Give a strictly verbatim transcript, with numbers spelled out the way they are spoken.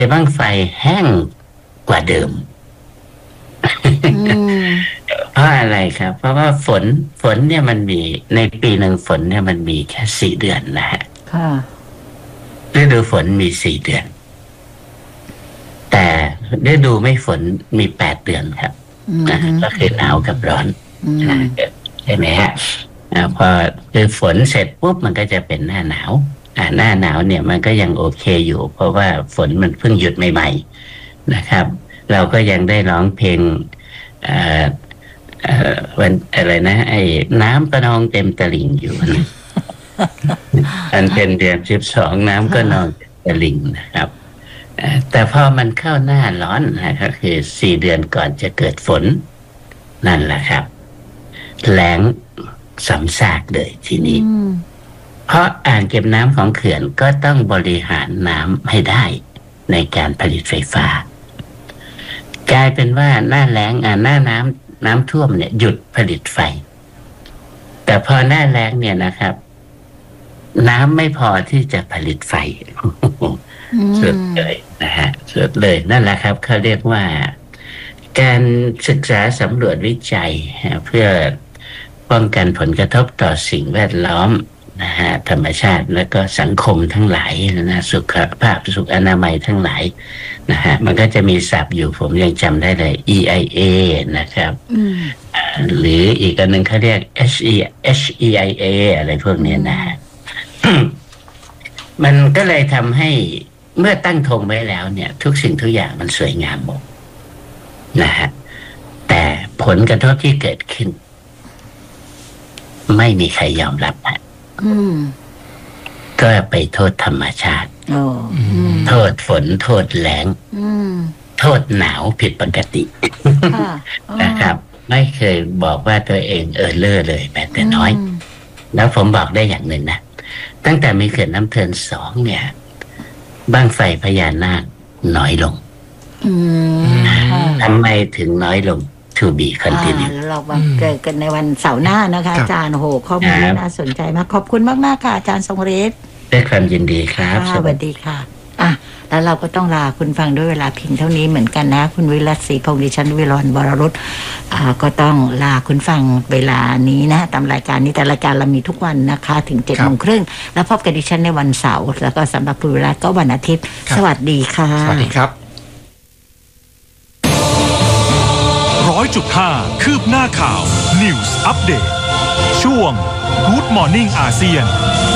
บั้งไฟแห้งกว่าเดิมเพราะอะไรครับเพราะว่าฝนฝนเนี่ยมันมีในปีหนึ่งฝนเนี่ยมันมีแค่สี่เดือนนะฮะค่ะฤดูฝนมีสี่เดือนแต่ฤดูไม่ฝนมีแปดเดือนครับนะก็คือหนาวกับร้อนใช่ไหมฮะพอคือฝนเสร็จปุ๊บมันก็จะเป็นหน้าหนาวหน้าหนาวเนี่ยมันก็ยังโอเคอยู่เพราะว่าฝนมันเพิ่งหยุดใหม่ๆนะครับเราก็ยังได้ร้องเพลงวันอะไรนะไอ้น้ำก็นองเต็มตลิ่งอยู่นะอันเป็นเดือนสิบสองน้ำก็นองเต็มตลิ่งนะครับแต่พอมันเข้าหน้าร้อนนะก็คือสี่เดือนก่อนจะเกิดฝนนั่นแหละครับแล้งสำซากเลยทีนี้เพราะอ่างเก็บน้ำของเขื่อนก็ต้องบริหารน้ำให้ได้ในการผลิตไฟฟ้ากลายเป็นว่าหน้าแล้งอ่าหน้าน้ำน้ำท่วมเนี่ยหยุดผลิตไฟแต่พอหน้าแล้งเนี่ยนะครับน้ำไม่พอที่จะผลิตไฟสุดเลยนะฮะสุดเลยนั่นแหละครับเขาเรียกว่าการศึกษาสำรวจวิจัยเพื่อป้องกันผลกระทบต่อสิ่งแวดล้อมนะฮะธรรมชาติและก็สังคมทั้งหลายนะสุขภาพสุขอนามัยทั้งหลายนะฮะมันก็จะมีศัพท์อยู่ผมยังจำได้เลย อี ไอ เอ นะครับหรืออีกอันหนึ่งเขาเรียก เอช อี เอช อี ไอ เอ อะไรพวกนี้นะฮะ มันก็เลยทำให้เมื่อตั้งธงไว้แล้วเนี่ยทุกสิ่งทุกอย่างมันสวยงามหมดนะฮะแต่ผลกระทบที่เกิดขึ้นไม่มีใครยอมรับนะก็ไปโทษธรรมชาติโทษฝนโทษแล้งโทษหนาวผิดปกตินะครับไม่เคยบอกว่าตัวเองเออเล่อเลยแม้แต่น้อยแล้วผมบอกได้อย่างหนึ่งนะตั้งแต่มีเขื่อนน้ำเทินสองเนี่ยบั้งไฟพญานาคน้อยลงทำไมถึงน้อยลง to be continue เรามาเกิดกันในวันเสาร์หน้านะคะอาจารย์โหข้อมูลน่าสนใจมากขอบคุณมากๆค่ะอาจารย์ทรงฤทธิ์ด้วยความยินดีครับสวัสดีค่ะอ่ะแล้วเราก็ต้องลาคุณฟังด้วยเวลาเพียงเท่านี้เหมือนกันนะคุณวิรัตศรีพงษ์ดิฉันวิรรณวรรุตอ่าก็ต้องลาคุณฟังเวลานี้นะตามรายการนี้แต่รายการเรามีทุกวันนะคะถึงเจ็ดโมงครึ่งแล้วพบกับดิฉันในวันเสาร์แล้วก็สำหรับคุณวิรัตก็วันอาทิตย์สวัสดีค่ะสวัสดีครับร้อยจุดห้าคืบหน้าข่าว News Update ช่วง Good Morning อาเซียน